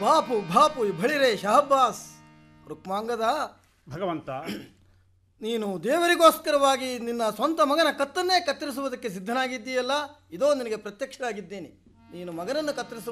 ಬಾಪು ಬಾಪು ಬಳಿರೆ ಶಹಬ್ಬಾಸ್. ರುಕ್ಮಾಂಗದ ಭಗವಂತ, ನೀನು ದೇವರಿಗೋಸ್ಕರವಾಗಿ ನಿನ್ನ ಸ್ವಂತ ಮಗನ ಕತ್ತನ್ನೇ ಕತ್ತರಿಸುವುದಕ್ಕೆ ಸಿದ್ಧನಾಗಿದ್ದೀಯಲ್ಲ, ಇದೋ ನಿನಗೆ ಪ್ರತ್ಯಕ್ಷರಾಗಿದ್ದೇನೆ. ನೀನು ಮಗನನ್ನು ಕತ್ತರಿಸುವ